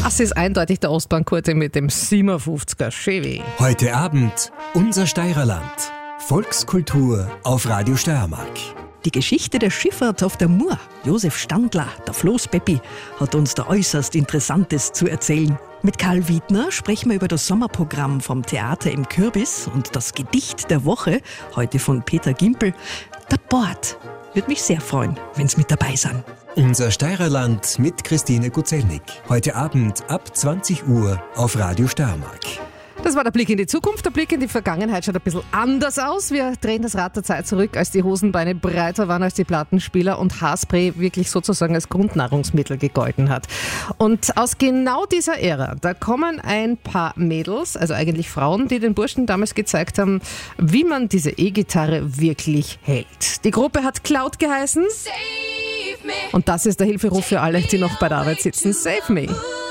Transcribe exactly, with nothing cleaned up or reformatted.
Das ist eindeutig der Ostbahnkurte mit dem siebenundfünfziger Chevy. Heute Abend unser Steirerland. Volkskultur auf Radio Steiermark. Die Geschichte der Schifffahrt auf der Mur. Josef Standler, der Floßpeppi, hat uns da äußerst Interessantes zu erzählen. Mit Karl Wiedner sprechen wir über das Sommerprogramm vom Theater im Kürbis und das Gedicht der Woche, heute von Peter Gimpel, der Bord. Würde mich sehr freuen, wenn Sie mit dabei sind. Unser Steirerland mit Christine Guzelnik. Heute Abend ab zwanzig Uhr auf Radio Steiermark. Das war der Blick in die Zukunft. Der Blick in die Vergangenheit schaut ein bisschen anders aus. Wir drehen das Rad der Zeit zurück, als die Hosenbeine breiter waren als die Plattenspieler und Haarspray wirklich sozusagen als Grundnahrungsmittel gegolten hat. Und aus genau dieser Ära, da kommen ein paar Mädels, also eigentlich Frauen, die den Burschen damals gezeigt haben, wie man diese E-Gitarre wirklich hält. Die Gruppe hat Cloud geheißen. Und das ist der Hilferuf für alle, die noch bei der Arbeit sitzen. Save me.